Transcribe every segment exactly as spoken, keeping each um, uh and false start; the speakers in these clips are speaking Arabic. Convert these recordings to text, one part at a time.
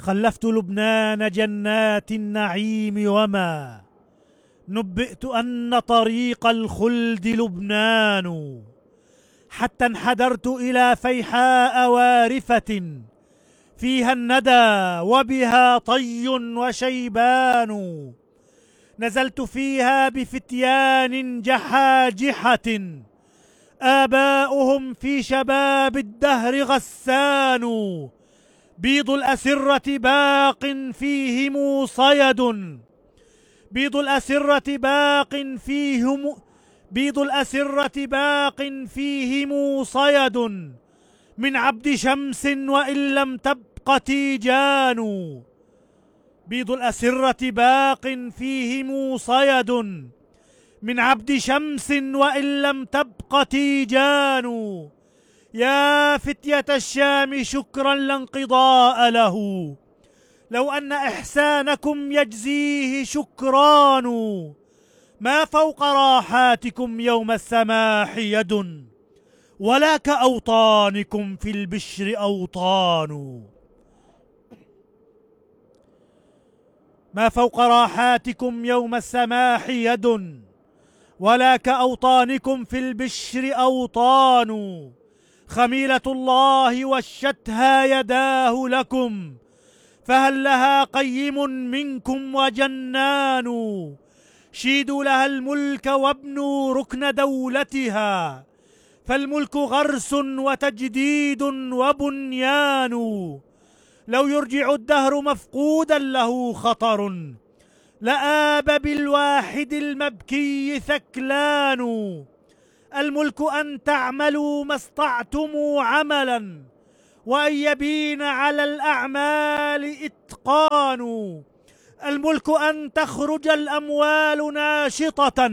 خلفت لبنان جنات النعيم، وما نبئت أن طريق الخلد لبنان. حتى انحدرت إلى فيحاء وارفة فيها الندى وبها طي وشيبان. نزلت فيها بفتيان جحاجحة آباؤهم في شباب الدهر غسان. بيض الأسرة باق فيهم صيد بيض الأسرة باق فيهم بيض الأسرة باق فيهم صيد من عبد شمس وإن لم تبق تيجان. بيض الأسرة باق فيهم صيد من عبد شمس وإن لم تبق تيجان. يا فتية الشام شكرا لا انقضاء له، لو أن إحسانكم يجزيه شكران. ما فوق راحاتكم يوم السماح يد، ولا كأوطانكم في البشر أوطان. ما فوق راحاتكم يوم السماح يد، ولا كأوطانكم في البشر أوطان. خميلة الله وشتها يداه لكم، فهل لها قيم منكم وجنان. شيدوا لها الملك وابنوا ركن دولتها، فالملك غرس وتجديد وبنيان. لو يرجع الدهر مفقودا له خطر، لآب بالواحد المبكي ثكلان. الملك أن تعملوا ما استطعتم عملا، وأن يبين على الأعمال إتقان. الملك أن تخرج الأموال ناشطة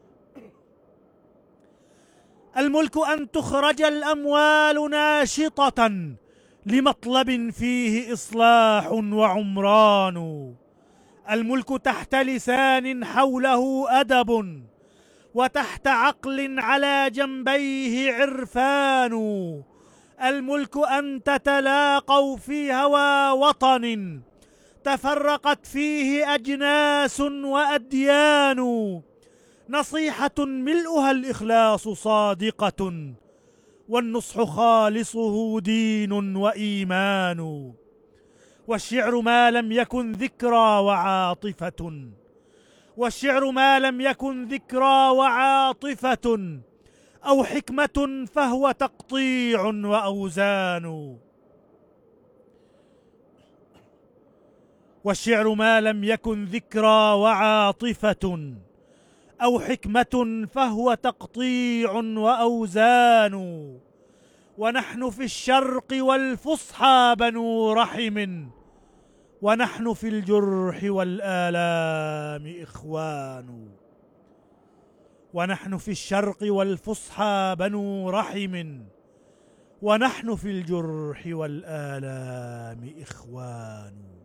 الملك أن تخرج الأموال ناشطة لمطلب فيه إصلاح وعمران. الملك تحت لسان حوله أدب، وتحت عقل على جنبيه عرفان. الملك أن تتلاقوا في هوى وطن، تفرقت فيه أجناس وأديان. نصيحة ملؤها الإخلاص صادقة، والنصح خالصه دين وإيمان. والشعر ما لم يكن ذكرى وعاطفة والشعر ما لم يكن ذكرى وعاطفة أو حكمة فهو تقطيع وأوزان. والشعر ما لم يكن ذكرى وعاطفة أو حكمة فهو تقطيع وأوزان. ونحن في الشرق والفصحى بنو رحم، ونحن في الجرح والآلام إخوان. ونحن في الشرق والفصحى بنو رحم، ونحن في الجرح والآلام إخوان.